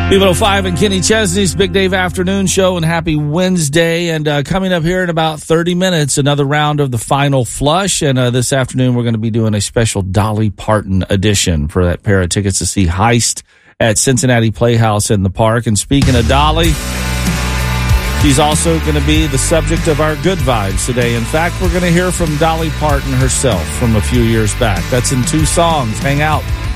B105 and Kenny Chesney's Big Dave Afternoon Show, and happy Wednesday. And coming up here in about 30 minutes, another round of the Final Flush. And this afternoon, we're going to be doing a special Dolly Parton edition for that pair of tickets to see Heist at Cincinnati Playhouse in the Park. And speaking of Dolly, she's also going to be the subject of our good vibes today. In fact, we're going to hear from Dolly Parton herself from a few years back. That's in 2 songs. Hang out.